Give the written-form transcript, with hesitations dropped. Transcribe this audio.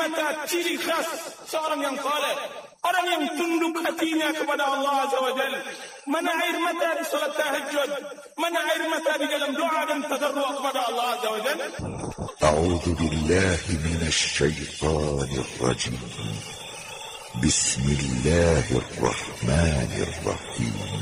mata ciri khas seorang yang saleh, orang yang tunduk hatinya kepada Allah Azza wa Jalla. Mana air mata di salat tahajud, mana air mata di dalam doa dan tadarru' kepada Allah Azza wa Jalla. A'udzu billahi minasy syaithanir rajim. Bismillahirrahmanirrahim.